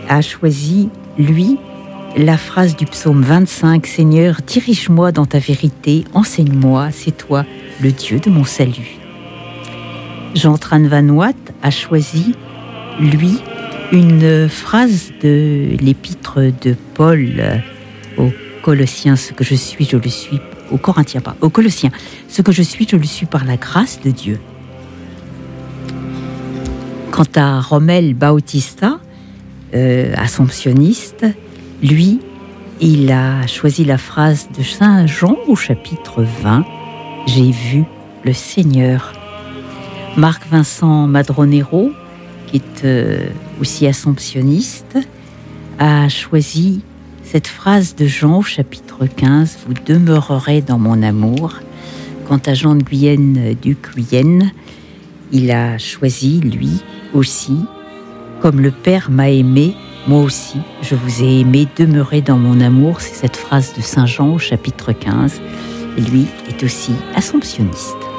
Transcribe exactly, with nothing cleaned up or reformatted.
a choisi, lui, la phrase du psaume vingt-cinq, « Seigneur, dirige-moi dans ta vérité, enseigne-moi, c'est toi le Dieu de mon salut ». Jean Tran Van Watt a choisi, lui, une phrase de l'épître de Paul aux Colossiens, « Ce que je suis, je le suis », aux Corinthiens, pas, aux Colossiens, « Ce que je suis, je le suis par la grâce de Dieu ». Quant à Rommel Bautista, euh, assomptionniste, lui, il a choisi la phrase de Saint Jean au chapitre vingt, « J'ai vu le Seigneur ». Marc Vincent Madronero, qui est euh, aussi assomptionniste, a choisi cette phrase de Jean au chapitre quinze, « Vous demeurerez dans mon amour ». Quant à Jean de Guyenne du Guyenne, il a choisi, lui aussi, « Comme le Père m'a aimé, moi aussi, je vous ai aimé, demeurez dans mon amour ». C'est cette phrase de Saint Jean au chapitre quinze. Et lui est aussi assomptionniste.